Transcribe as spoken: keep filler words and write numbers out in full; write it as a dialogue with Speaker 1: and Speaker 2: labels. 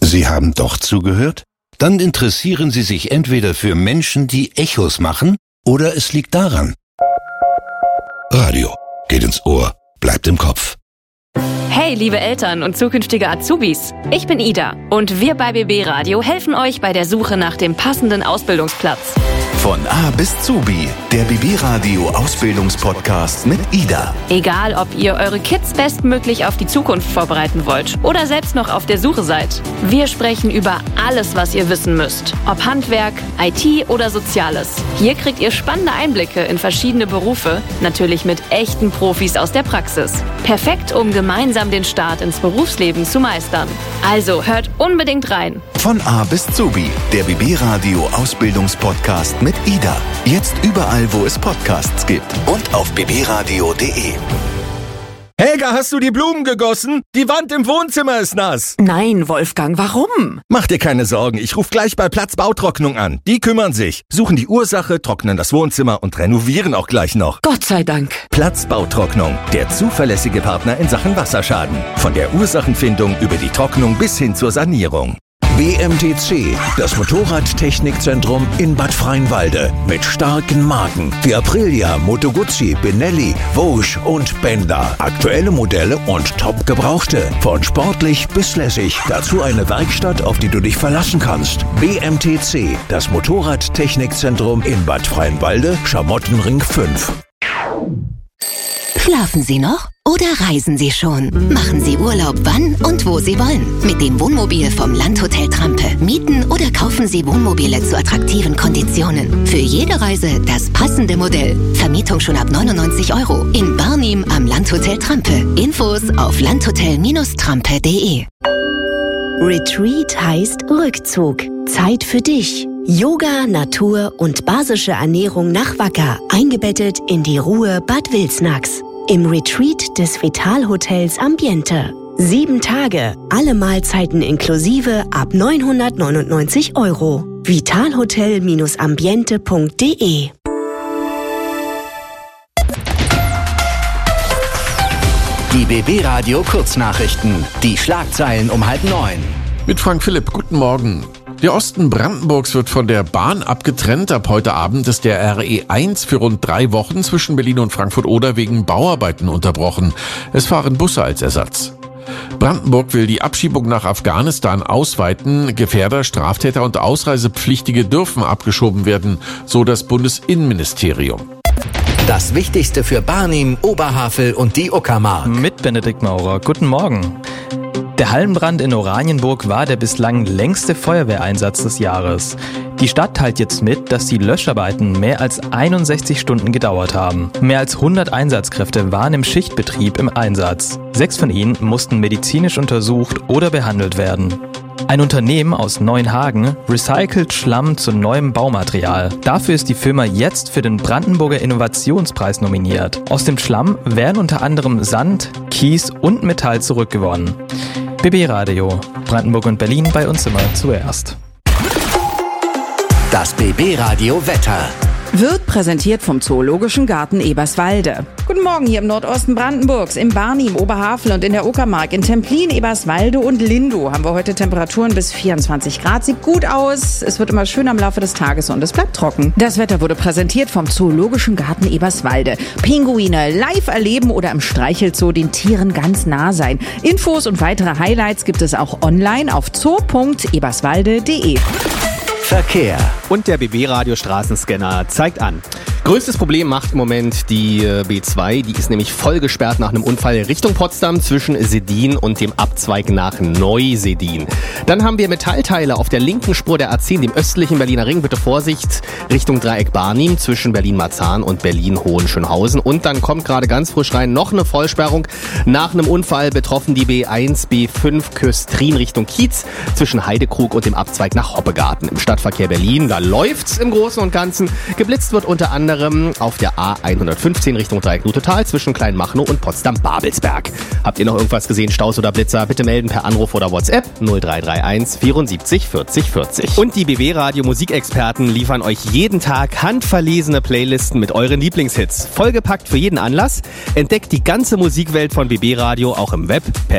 Speaker 1: Sie haben doch zugehört? Dann interessieren Sie sich entweder für Menschen, die Echos machen, oder es liegt daran. Radio geht ins Ohr, bleibt im Kopf.
Speaker 2: Hey, liebe Eltern und zukünftige Azubis, ich bin Ida und wir bei B B Radio helfen euch bei der Suche nach dem passenden Ausbildungsplatz.
Speaker 3: Von A bis Zubi, der B B Radio Ausbildungspodcast mit Ida.
Speaker 2: Egal, ob ihr eure Kids bestmöglich auf die Zukunft vorbereiten wollt oder selbst noch auf der Suche seid. Wir sprechen über alles, was ihr wissen müsst. Ob Handwerk, I T oder Soziales. Hier kriegt ihr spannende Einblicke in verschiedene Berufe, natürlich mit echten Profis aus der Praxis. Perfekt, um gemeinsam den Start ins Berufsleben zu meistern. Also hört unbedingt rein.
Speaker 3: Von A bis Zubi, der B B Radio Ausbildungspodcast mit Ida. Jetzt überall, wo es Podcasts gibt und auf b b radio punkt d e.
Speaker 4: Helga, hast du die Blumen gegossen? Die Wand im Wohnzimmer ist nass.
Speaker 5: Nein, Wolfgang, warum?
Speaker 4: Mach dir keine Sorgen, ich rufe gleich bei Platz Bautrocknung an. Die kümmern sich, suchen die Ursache, trocknen das Wohnzimmer und renovieren auch gleich noch.
Speaker 5: Gott sei Dank.
Speaker 4: Platz Bautrocknung, der zuverlässige Partner in Sachen Wasserschaden. Von der Ursachenfindung über die Trocknung bis hin zur Sanierung.
Speaker 3: B M T C, das Motorradtechnikzentrum in Bad Freienwalde. Mit starken Marken wie Aprilia, Moto Guzzi, Benelli, Vosges und Benda. Aktuelle Modelle und top gebrauchte. Von sportlich bis lässig. Dazu eine Werkstatt, auf die du dich verlassen kannst. B M T C, das Motorradtechnikzentrum in Bad Freienwalde, Schamottenring fünf.
Speaker 6: Schlafen Sie noch oder reisen Sie schon? Machen Sie Urlaub wann und wo Sie wollen. Mit dem Wohnmobil vom Landhotel Trampe. Mieten oder kaufen Sie Wohnmobile zu attraktiven Konditionen. Für jede Reise das passende Modell. Vermietung schon ab neunundneunzig Euro. In Barnim am Landhotel Trampe. Infos auf landhotel Trampe punkt de.
Speaker 7: Retreat heißt Rückzug. Zeit für dich. Yoga, Natur und basische Ernährung nach Wacker. Eingebettet in die Ruhe Bad Wilsnax. Im Retreat des Vital-Hotels Ambiente. Sieben Tage, alle Mahlzeiten inklusive ab neunhundertneunundneunzig Euro. vitalhotel ambiente punkt de.
Speaker 8: Die B B Radio Kurznachrichten. Die Schlagzeilen um halb neun.
Speaker 9: Mit Frank Philipp, guten Morgen. Der Osten Brandenburgs wird von der Bahn abgetrennt. Ab heute Abend ist der R E eins für rund drei Wochen zwischen Berlin und Frankfurt-Oder wegen Bauarbeiten unterbrochen. Es fahren Busse als Ersatz. Brandenburg will die Abschiebung nach Afghanistan ausweiten. Gefährder, Straftäter und Ausreisepflichtige dürfen abgeschoben werden, so das Bundesinnenministerium.
Speaker 8: Das Wichtigste für Barnim, Oberhavel und die Uckermark.
Speaker 10: Mit Benedikt Maurer. Guten Morgen. Der Hallenbrand in Oranienburg war der bislang längste Feuerwehreinsatz des Jahres. Die Stadt teilt jetzt mit, dass die Löscharbeiten mehr als einundsechzig Stunden gedauert haben. Mehr als hundert Einsatzkräfte waren im Schichtbetrieb im Einsatz. Sechs von ihnen mussten medizinisch untersucht oder behandelt werden. Ein Unternehmen aus Neuenhagen recycelt Schlamm zu neuem Baumaterial. Dafür ist die Firma jetzt für den Brandenburger Innovationspreis nominiert. Aus dem Schlamm werden unter anderem Sand, Kies und Metall zurückgewonnen. B B Radio, Brandenburg und Berlin, bei uns immer zuerst.
Speaker 8: Das B B Radio Wetter.
Speaker 11: Wird präsentiert vom Zoologischen Garten Eberswalde. Guten Morgen hier im Nordosten Brandenburgs, im Barnim, Oberhavel und in der Uckermark. In Templin, Eberswalde und Lindow haben wir heute Temperaturen bis vierundzwanzig Grad. Sieht gut aus, es wird immer schöner im Laufe des Tages und es bleibt trocken. Das Wetter wurde präsentiert vom Zoologischen Garten Eberswalde. Pinguine live erleben oder im Streichelzoo den Tieren ganz nah sein. Infos und weitere Highlights gibt es auch online auf zoo punkt eberswalde punkt de.
Speaker 8: Verkehr.
Speaker 12: Und der B B-Radio Straßenscanner zeigt an. Größtes Problem macht im Moment die B zwei. Die ist nämlich voll gesperrt nach einem Unfall Richtung Potsdam zwischen Sedin und dem Abzweig nach Neu-Sedin. Dann haben wir Metallteile auf der linken Spur der A zehn, dem östlichen Berliner Ring. Bitte Vorsicht Richtung Dreieck Barnim zwischen Berlin-Marzahn und Berlin-Hohenschönhausen. Und dann kommt gerade ganz frisch rein noch eine Vollsperrung. Nach einem Unfall betroffen die B eins, B fünf Köstrin Richtung Kiez zwischen Heidekrug und dem Abzweig nach Hoppegarten. Im Stadtverkehr Berlin, da läuft's im Großen und Ganzen. Geblitzt wird unter anderem auf der A hundertfünfzehn Richtung Dreieck Lutetal zwischen Kleinmachnow und Potsdam-Babelsberg. Habt ihr noch irgendwas gesehen, Staus oder Blitzer? Bitte melden per Anruf oder WhatsApp null drei drei eins vierundsiebzig vierzig vierzig. Und die B B-Radio Musikexperten liefern euch jeden Tag handverlesene Playlisten mit euren Lieblingshits. Vollgepackt für jeden Anlass. Entdeckt die ganze Musikwelt von B B-Radio auch im Web per